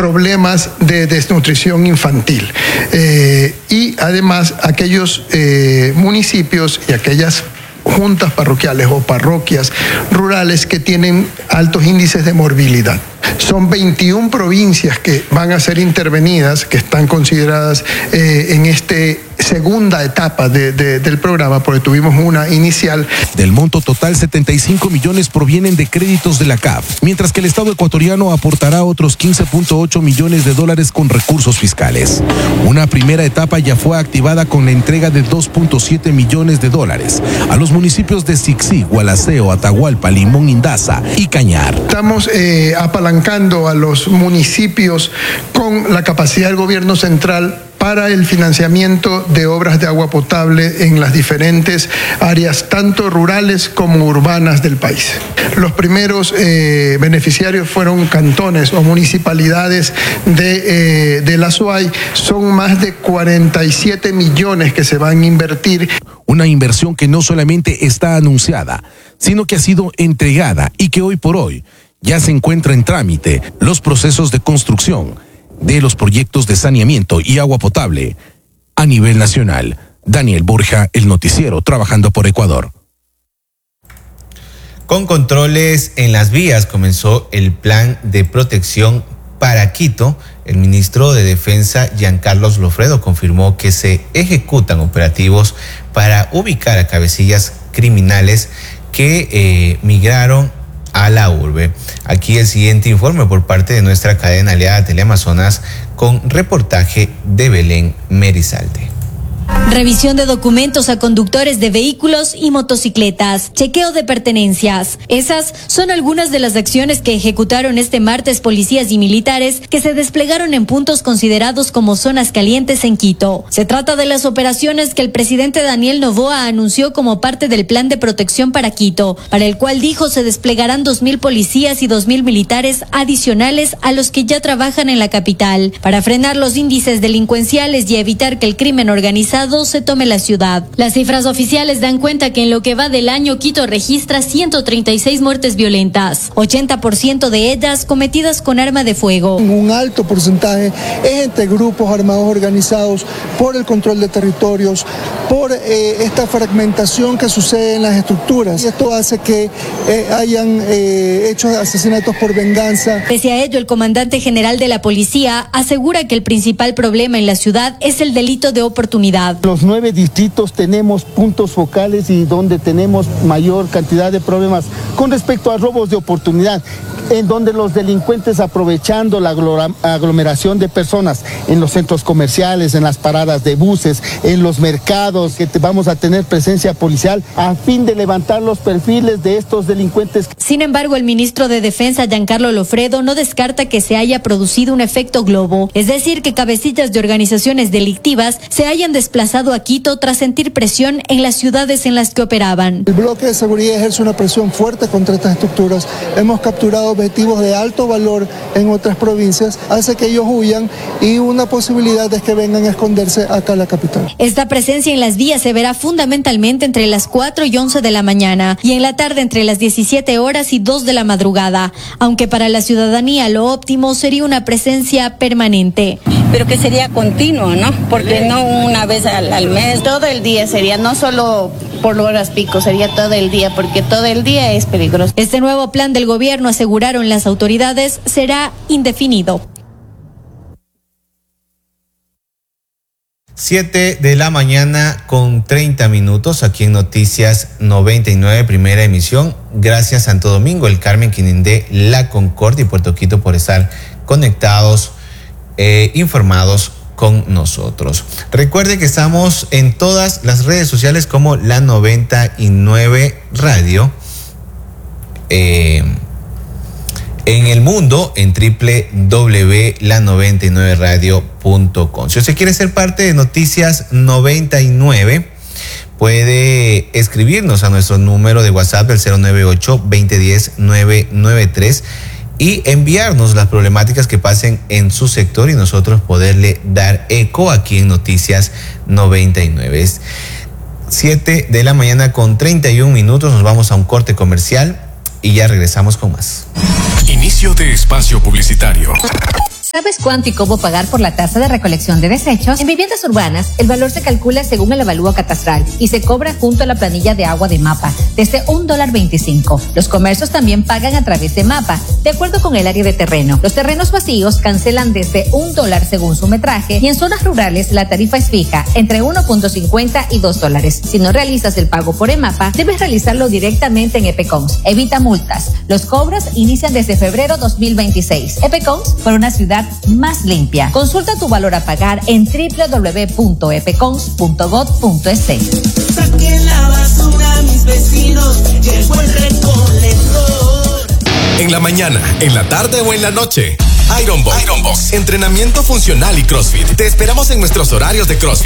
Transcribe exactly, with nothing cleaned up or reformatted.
problemas de desnutrición infantil. Eh, y además aquellos eh, municipios y aquellas juntas parroquiales o parroquias rurales que tienen altos índices de morbilidad. Son veintiuna provincias que van a ser intervenidas, que están consideradas eh, en esta segunda etapa de, de, del programa, porque tuvimos una inicial. Del monto total, setenta y cinco millones provienen de créditos de la C A F, mientras que el Estado ecuatoriano aportará otros quince punto ocho millones de dólares con recursos fiscales. Una primera etapa ya fue activada con la entrega de dos punto siete millones de dólares a los municipios de Sixí, Gualaceo, Atahualpa, Limón, Indaza y Cañar. Estamos eh, apalancando a los municipios con la capacidad del gobierno central para el financiamiento de obras de agua potable en las diferentes áreas, tanto rurales como urbanas del país. Los primeros eh, beneficiarios fueron cantones o municipalidades de, eh, de la SUAY. Son más de cuarenta y siete millones que se van a invertir. Una inversión que no solamente está anunciada, sino que ha sido entregada y que hoy por hoy ya se encuentra en trámite los procesos de construcción de los proyectos de saneamiento y agua potable a nivel nacional. Daniel Borja, El Noticiero, trabajando por Ecuador. Con controles en las vías comenzó el plan de protección para Quito. El ministro de Defensa, Giancarlos Lofredo, confirmó que se ejecutan operativos para ubicar a cabecillas criminales que eh, migraron a la urbe. Aquí el siguiente informe por parte de nuestra cadena aliada Teleamazonas con reportaje de Belén Merizalte. Revisión de documentos a conductores de vehículos y motocicletas, chequeo de pertenencias. Esas son algunas de las acciones que ejecutaron este martes policías y militares que se desplegaron en puntos considerados como zonas calientes en Quito. Se trata de las operaciones que el presidente Daniel Noboa anunció como parte del plan de protección para Quito, para el cual dijo se desplegarán dos mil policías y dos mil militares adicionales a los que ya trabajan en la capital, para frenar los índices delincuenciales y evitar que el crimen organizado se tome la ciudad. Las cifras oficiales dan cuenta que en lo que va del año Quito registra ciento treinta y seis muertes violentas, ochenta por ciento de ellas cometidas con arma de fuego. Un alto porcentaje es entre grupos armados organizados por el control de territorios, por eh, esta fragmentación que sucede en las estructuras. Y esto hace que eh, hayan eh, hechos asesinatos por venganza. Pese a ello, el comandante general de la policía asegura que el principal problema en la ciudad es el delito de oportunidad. Los nueve distritos tenemos puntos focales y donde tenemos mayor cantidad de problemas con respecto a robos de oportunidad, en donde los delincuentes, aprovechando la aglomeración de personas en los centros comerciales, en las paradas de buses, en los mercados, que vamos a tener presencia policial a fin de levantar los perfiles de estos delincuentes. Sin embargo, el ministro de Defensa, Giancarlo Lofredo, no descarta que se haya producido un efecto globo, es decir, que cabecillas de organizaciones delictivas se hayan desplazado a Quito tras sentir presión en las ciudades en las que operaban. El bloque de seguridad ejerce una presión fuerte contra estas estructuras. Hemos capturado objetivos de alto valor en otras provincias, hace que ellos huyan y una posibilidad es que vengan a esconderse acá a la capital. Esta presencia en las vías se verá fundamentalmente entre las cuatro y once de la mañana y en la tarde entre las diecisiete horas y dos de la madrugada, aunque para la ciudadanía lo óptimo sería una presencia permanente. Pero que sería continuo, ¿no? Porque no una vez al, al mes, todo el día sería, no solo por horas pico, sería todo el día, porque todo el día es peligroso. Este nuevo plan del gobierno, aseguraron las autoridades, será indefinido. Siete de la mañana con treinta minutos aquí en Noticias noventa y nueve, primera emisión. Gracias Santo Domingo, El Carmen, Quinindé, La Concordia y Puerto Quito por estar conectados, eh, informados con nosotros. Recuerde que estamos en todas las redes sociales como La noventa y nueve Radio. Eh, en el mundo en doble u doble u doble u punto la noventa y nueve radio punto com. Si usted quiere ser parte de Noticias noventa y nueve, puede escribirnos a nuestro número de WhatsApp del cero nueve ocho, veinte diez, nueve nueve tres y enviarnos las problemáticas que pasen en su sector y nosotros poderle dar eco aquí en Noticias noventa y nueve. Es siete de la mañana con treinta y un minutos, nos vamos a un corte comercial y ya regresamos con más. Inicio de espacio publicitario. ¿Sabes cuánto y cómo pagar por la tasa de recolección de desechos? En viviendas urbanas, el valor se calcula según el avalúo catastral y se cobra junto a la planilla de agua de MAPA, desde un dólar veinticinco. Los comercios también pagan a través de MAPA, de acuerdo con el área de terreno. Los terrenos vacíos cancelan desde un dólar según su metraje y en zonas rurales la tarifa es fija, entre uno punto cincuenta y dos dólares. Si no realizas el pago por EMAPA, debes realizarlo directamente en EPECONS. Evita multas. Los cobros inician desde febrero dos mil veintiséis. EPECONS, por una ciudad más limpia. Consulta tu valor a pagar en doble u doble u doble u punto epecons punto gov punto es. Saquen la basura a mis vecinos, llegó el recolector. En la mañana, en la tarde o en la noche. Ironbox. Ironbox. Entrenamiento funcional y CrossFit. Te esperamos en nuestros horarios de CrossFit.